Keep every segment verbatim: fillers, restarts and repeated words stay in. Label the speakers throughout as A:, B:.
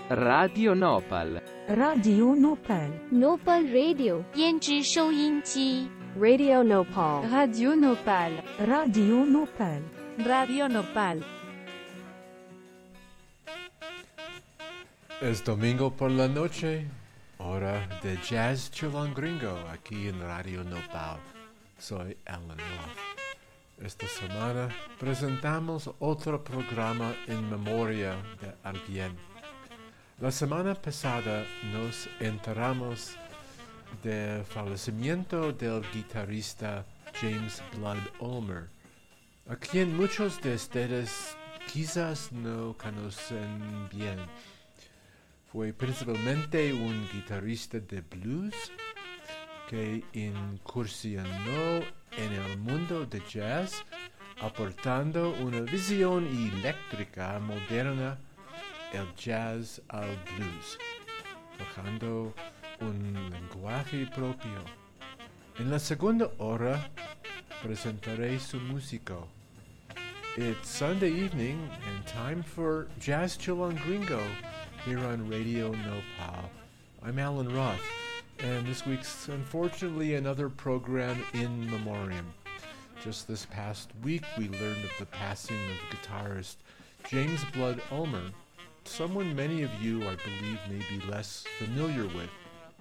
A: Radio Nopal.
B: Radio Nopal.
C: Nopal Radio 胭脂收音机
D: Radio Nopal.
E: Radio Nopal.
B: Radio Nopal.
E: Radio Nopal.
F: Es domingo por la noche, hora de Jazz Chilangringo, aquí en Radio Nopal. Soy Alan Roth. Esta semana presentamos otro programa en memoria de alguien. La semana pasada nos enteramos del fallecimiento del guitarrista James Blood Ulmer, a quien muchos de ustedes quizás no conocen bien. Fue principalmente un guitarrista de blues que incursionó en el mundo de jazz, aportando una visión eléctrica moderna el jazz al blues, tocando un lenguaje propio. En la segunda hora presentaré su músico. It's Sunday evening and time for Jazz Chilangringo here on Radio Nopal. I'm Alan Roth, and this week's unfortunately another program in memoriam. Just this past week we learned of the passing of guitarist James Blood Ulmer, someone many of you, I believe, may be less familiar with.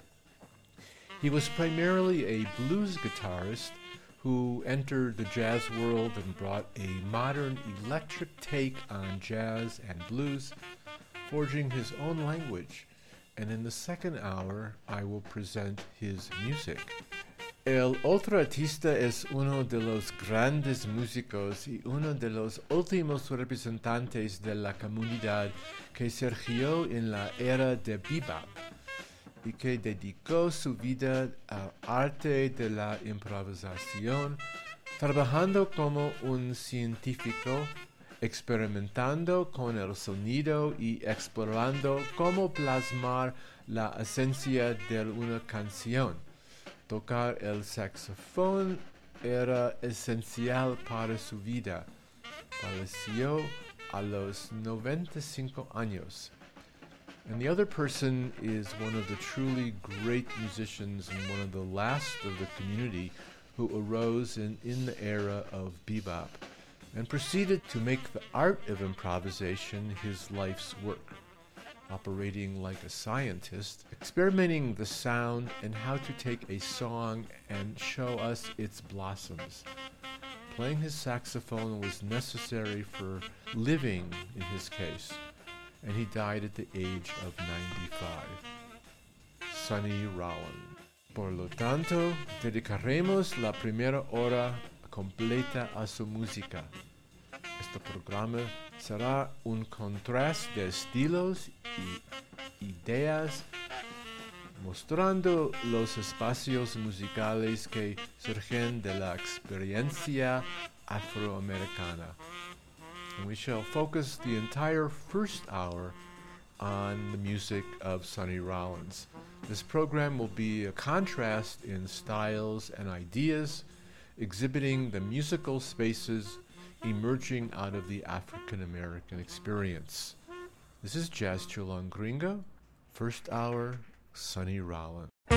F: He was primarily a blues guitarist who entered the jazz world and brought a modern electric take on jazz and blues, forging his own language, and in the second hour I will present his music. El otro artista es uno de los grandes músicos y uno de los últimos representantes de la comunidad que surgió en la era de bebop y que dedicó su vida al arte de la improvisación, trabajando como un científico, experimentando con el sonido y explorando cómo plasmar la esencia de una canción. Tocar el saxofón era esencial para su vida. Falleció a los noventa y cinco años. And the other person is one of the truly great musicians and one of the last of the community who arose in, in the era of bebop and proceeded to make the art of improvisation his life's work, operating like a scientist, experimenting the sound and how to take a song and show us its blossoms. Playing his saxophone was necessary for living in his case, and he died at the age of ninety-five. Sonny Rollins. Por lo tanto, dedicaremos la primera hora completa a su música. Este programa será un contraste de estilos y ideas, mostrando los espacios musicales que surgen de la experiencia afroamericana. And we shall focus the entire first hour on the music of Sonny Rollins. This program will be a contrast in styles and ideas, exhibiting the musical spaces emerging out of the African American experience. This is Jazz Chilangringo, first hour, Sonny Rollins.